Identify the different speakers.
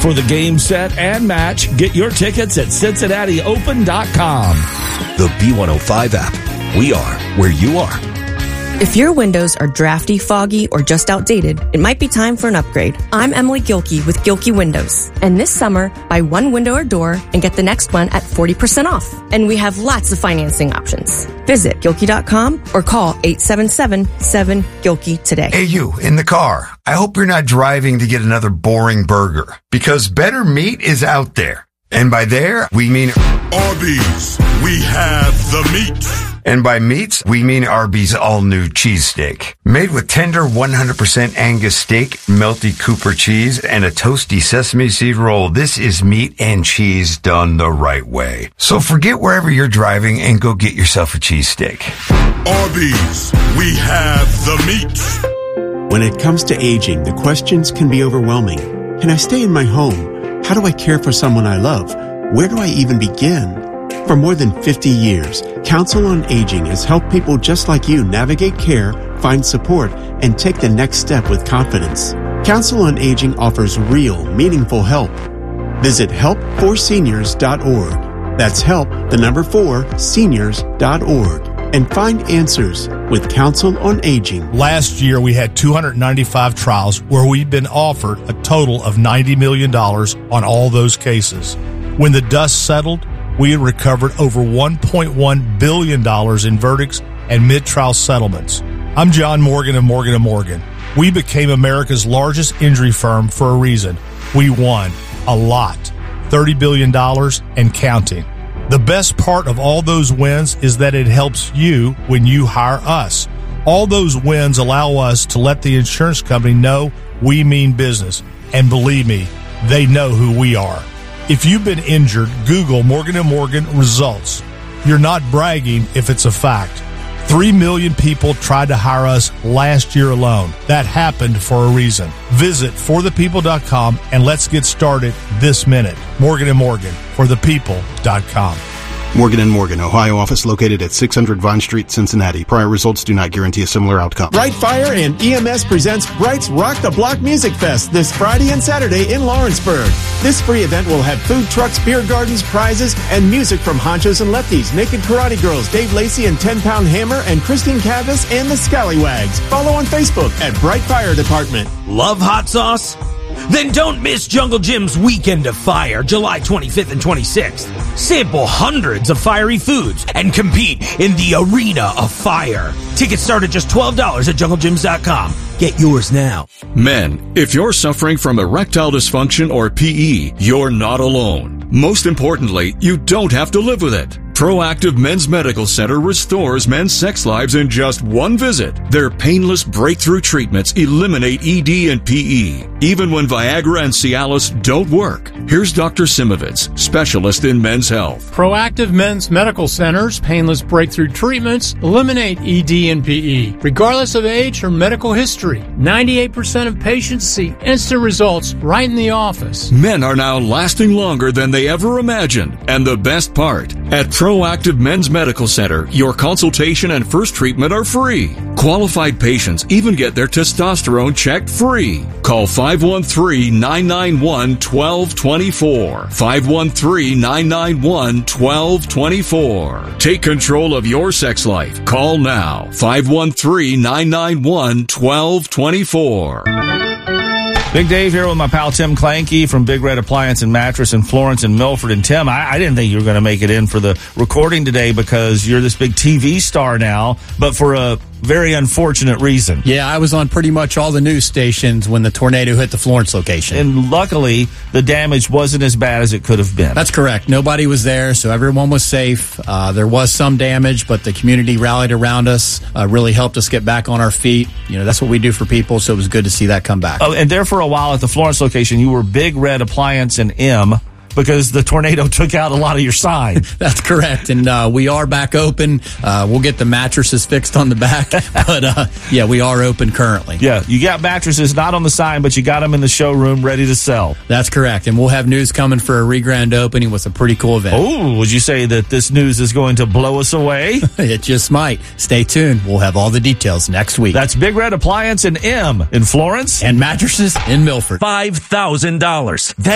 Speaker 1: For the game, set, and match, get your tickets at CincinnatiOpen.com.
Speaker 2: The B105 app. We are where you are.
Speaker 3: If your windows are drafty, foggy, or just outdated, it might be time for an upgrade. I'm Emily Gilkey with Gilkey Windows. And this summer, buy one window or door and get the next one at 40% off. And we have lots of financing options. Visit Gilkey.com or call 877-7-GILKEY today.
Speaker 4: Hey, you in the car. I hope you're not driving to get another boring burger, because better meat is out there. And by there, we mean
Speaker 5: Arby's. We have the meat.
Speaker 4: And by meats, we mean Arby's all-new cheesesteak. Made with tender 100% Angus steak, melty Cooper cheese, and a toasty sesame seed roll, this is meat and cheese done the right way. So forget wherever you're driving and go get yourself a cheesesteak.
Speaker 5: Arby's, we have the meat.
Speaker 6: When it comes to aging, the questions can be overwhelming. Can I stay in my home? How do I care for someone I love? Where do I even begin? For more than 50 years, Council on Aging has helped people just like you navigate care, find support, and take the next step with confidence. Council on Aging offers real, meaningful help. Visit help4seniors.org. That's help, 4, seniors.org. And find answers with Council on Aging.
Speaker 7: Last year, we had 295 trials where we've been offered a total of $90 million on all those cases. When the dust settled, we had recovered over $1.1 billion in verdicts and mid-trial settlements. I'm John Morgan of Morgan & Morgan. We became America's largest injury firm for a reason. We won a lot, $30 billion and counting. The best part of all those wins is that it helps you when you hire us. All those wins allow us to let the insurance company know we mean business. And believe me, they know who we are. If you've been injured, Google Morgan & Morgan results. You're not bragging if it's a fact. 3 million people tried to hire us last year alone. That happened for a reason. Visit forthepeople.com and let's get started this minute. Morgan & Morgan, forthepeople.com.
Speaker 8: Morgan & Morgan, Ohio office located at 600 Vine Street, Cincinnati. Prior results do not guarantee a similar outcome.
Speaker 6: Bright Fire and EMS presents Bright's Rock the Block Music Fest this Friday and Saturday in Lawrenceburg. This free event will have food trucks, beer gardens, prizes, and music from Honchos and Lefties, Naked Karate Girls, Dave Lacey and 10 Pound Hammer, and Christine Cavas and the Scallywags. Follow on Facebook at Bright Fire Department.
Speaker 9: Love hot sauce? Then don't miss Jungle Jim's Weekend of Fire, July 25th and 26th. Sample hundreds of fiery foods and compete in the Arena of Fire. Tickets start at just $12 at JungleGyms.com. Get yours now.
Speaker 10: Men, if you're suffering from erectile dysfunction or PE, you're not alone. Most importantly, you don't have to live with it. Proactive Men's Medical Center restores men's sex lives in just one visit. Their painless breakthrough treatments eliminate ED and PE, even when Viagra and Cialis don't work. Here's Dr. Simovitz, specialist in men's health.
Speaker 11: Proactive Men's Medical Center's painless breakthrough treatments eliminate ED and PE, regardless of age or medical history. 98% of patients see instant results right in the office.
Speaker 10: Men are now lasting longer than they ever imagined. And the best part, at Proactive Men's Medical Center, your consultation and first treatment are free. Qualified patients even get their testosterone checked free. Call 513-991-1224. 513-991-1224. Take control of your sex life. Call now. 513-991-1224.
Speaker 1: Big Dave here with my pal Tim Clanky from Big Red Appliance and Mattress in Florence and Milford. And Tim, I didn't think you were going to make it in for the recording today because you're this big TV star now, but for a very unfortunate reason.
Speaker 12: Yeah, I was on pretty much all the news stations when the tornado hit the Florence location.
Speaker 1: And luckily, the damage wasn't as bad as it could have been.
Speaker 12: That's correct. Nobody was there, so everyone was safe. There was some damage, but the community rallied around us, really helped us get back on our feet. You know, that's what we do for people, so it was good to see that come back.
Speaker 1: Oh, and there for a while at the Florence location, you were Big Red Appliance and M, because the tornado took out a lot of your sign.
Speaker 12: That's correct. And we are back open. We'll get the mattresses fixed on the back. But, yeah, we are open currently.
Speaker 1: Yeah, you got mattresses not on the sign, but you got them in the showroom ready to sell.
Speaker 12: That's correct. And we'll have news coming for a re-grand opening with a pretty cool event.
Speaker 1: Oh, would you say that this news is going to blow us away?
Speaker 12: It just might. Stay tuned. We'll have all the details next week.
Speaker 1: That's Big Red Appliance and M in Florence.
Speaker 12: And mattresses in Milford.
Speaker 9: $5,000.